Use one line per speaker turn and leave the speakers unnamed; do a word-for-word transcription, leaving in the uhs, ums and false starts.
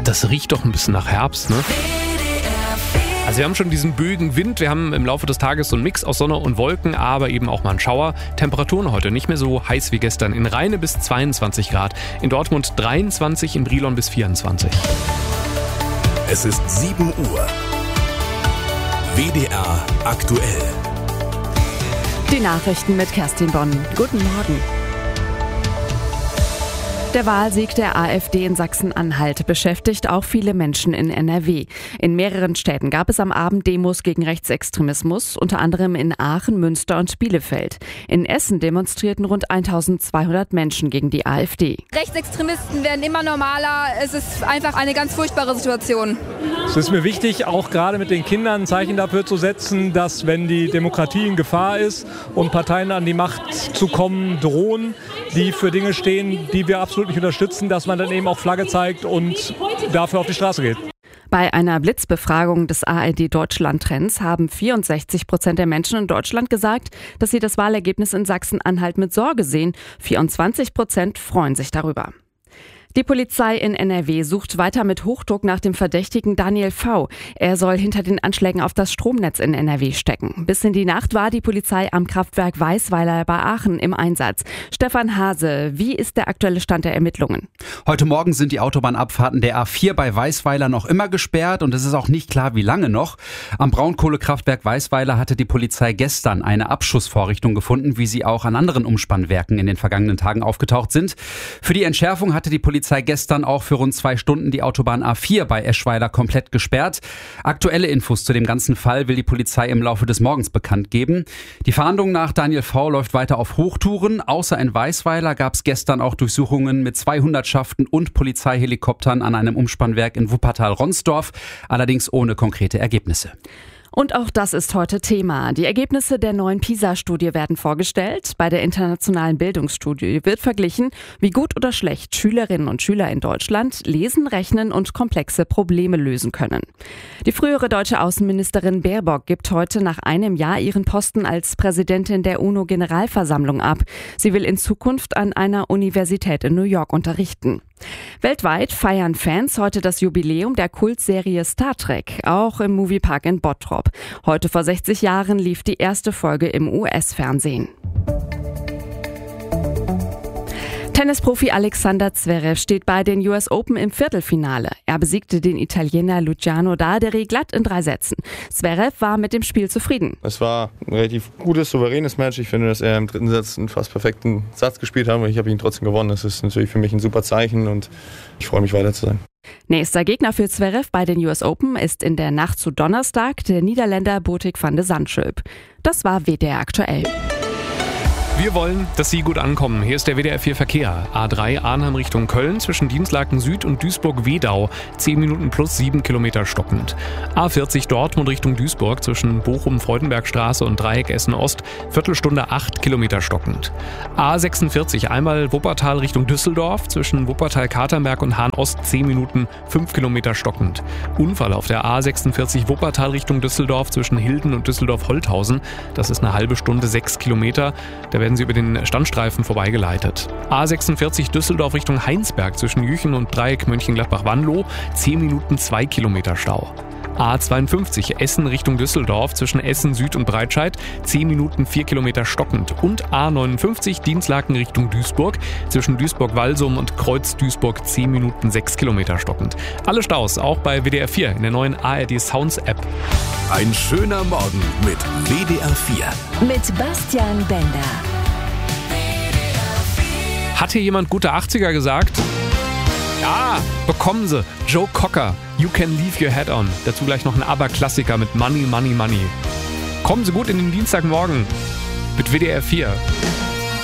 das riecht doch ein bisschen nach Herbst, ne? Also wir haben schon diesen böigen Wind, wir haben im Laufe des Tages so einen Mix aus Sonne und Wolken, aber eben auch mal einen Schauer. Temperaturen heute nicht mehr so heiß wie gestern. In Rheine bis zweiundzwanzig Grad, in Dortmund dreiundzwanzig, in Brilon bis vierundzwanzig.
Es ist sieben Uhr. W D R aktuell.
Die Nachrichten mit Kerstin Bonn. Guten Morgen. Der Wahlsieg der AfD in Sachsen-Anhalt beschäftigt auch viele Menschen in N R W. In mehreren Städten gab es am Abend Demos gegen Rechtsextremismus, unter anderem in Aachen, Münster und Bielefeld. In Essen demonstrierten rund eintausendzweihundert Menschen gegen die AfD.
Rechtsextremisten werden immer normaler. Es ist einfach eine ganz furchtbare Situation.
Es ist mir wichtig, auch gerade mit den Kindern ein Zeichen dafür zu setzen, dass, wenn die Demokratie in Gefahr ist und Parteien an die Macht zu kommen drohen, die für Dinge stehen, die wir absolut nicht unterstützen, dass man dann eben auch Flagge zeigt und dafür auf die Straße geht.
Bei einer Blitzbefragung des A R D-Deutschland-Trends haben vierundsechzig Prozent der Menschen in Deutschland gesagt, dass sie das Wahlergebnis in Sachsen-Anhalt mit Sorge sehen. vierundzwanzig Prozent freuen sich darüber. Die Polizei in N R W sucht weiter mit Hochdruck nach dem Verdächtigen Daniel V. Er soll hinter den Anschlägen auf das Stromnetz in N R W stecken. Bis in die Nacht war die Polizei am Kraftwerk Weisweiler bei Aachen im Einsatz. Stefan Hase, wie ist der aktuelle Stand der Ermittlungen?
Heute Morgen sind die Autobahnabfahrten der A vier bei Weisweiler noch immer gesperrt und es ist auch nicht klar, wie lange noch. Am Braunkohlekraftwerk Weisweiler hatte die Polizei gestern eine Abschussvorrichtung gefunden, wie sie auch an anderen Umspannwerken in den vergangenen Tagen aufgetaucht sind. Für die Entschärfung hatte die Polizei Polizei gestern auch für rund zwei Stunden die Autobahn A vier bei Eschweiler komplett gesperrt. Aktuelle Infos zu dem ganzen Fall will die Polizei im Laufe des Morgens bekannt geben. Die Fahndung nach Daniel V. läuft weiter auf Hochtouren. Außer in Weisweiler gab es gestern auch Durchsuchungen mit zwei Hundertschaften und Polizeihelikoptern an einem Umspannwerk in Wuppertal-Ronsdorf, allerdings ohne konkrete Ergebnisse.
Und auch das ist heute Thema. Die Ergebnisse der neuen PISA-Studie werden vorgestellt. Bei der internationalen Bildungsstudie wird verglichen, wie gut oder schlecht Schülerinnen und Schüler in Deutschland lesen, rechnen und komplexe Probleme lösen können. Die frühere deutsche Außenministerin Baerbock gibt heute nach einem Jahr ihren Posten als Präsidentin der UNO-Generalversammlung ab. Sie will in Zukunft an einer Universität in New York unterrichten. Weltweit feiern Fans heute das Jubiläum der Kultserie Star Trek, auch im Moviepark in Bottrop. Heute vor sechzig Jahren lief die erste Folge im U S-Fernsehen. Tennisprofi Alexander Zverev steht bei den U S Open im Viertelfinale. Er besiegte den Italiener Luciano Darderi glatt in drei Sätzen. Zverev war mit dem Spiel zufrieden.
Es war ein relativ gutes, souveränes Match. Ich finde, dass er im dritten Satz einen fast perfekten Satz gespielt hat und ich habe ihn trotzdem gewonnen. Das ist natürlich für mich ein super Zeichen und ich freue mich, weiter zu sein.
Nächster Gegner für Zverev bei den U S Open ist in der Nacht zu Donnerstag der Niederländer Botic van de Zandschulp. Das war W D R aktuell.
Wir wollen, dass Sie gut ankommen. Hier ist der W D R vier Verkehr. A drei Arnhem Richtung Köln zwischen Dienstlaken Süd und Duisburg-Wedau. zehn Minuten plus sieben Kilometer stockend. A vierzig Dortmund Richtung Duisburg zwischen Bochum-Freudenbergstraße und Dreieck Essen-Ost. Viertelstunde acht Kilometer stockend. A sechsundvierzig einmal Wuppertal Richtung Düsseldorf zwischen Wuppertal-Katernberg und Hahn-Ost. zehn Minuten fünf Kilometer stockend. Unfall auf der A sechsundvierzig Wuppertal Richtung Düsseldorf zwischen Hilden und Düsseldorf-Holthausen. Das ist eine halbe Stunde, sechs Kilometer. Da werden Sie über den Standstreifen vorbeigeleitet. A sechsundvierzig Düsseldorf Richtung Heinsberg zwischen Jüchen und Dreieck Mönchengladbach-Wanlo. zehn Minuten zwei Kilometer Stau. A zweiundfünfzig Essen Richtung Düsseldorf zwischen Essen Süd und Breitscheid. zehn Minuten vier Kilometer stockend. Und A neunundfünfzig Dienstlaken Richtung Duisburg zwischen Duisburg-Walsum und Kreuz-Duisburg. zehn Minuten sechs Kilometer stockend. Alle Staus auch bei W D R vier in der neuen A R D Sounds App.
Ein schöner Morgen mit W D R vier.
Mit Bastian Bender.
Hat hier jemand gute achtziger gesagt? Ja, bekommen Sie. Joe Cocker, You Can Leave Your Head On. Dazu gleich noch ein ABBA-Klassiker mit Money, Money, Money. Kommen Sie gut in den Dienstagmorgen mit W D R vier.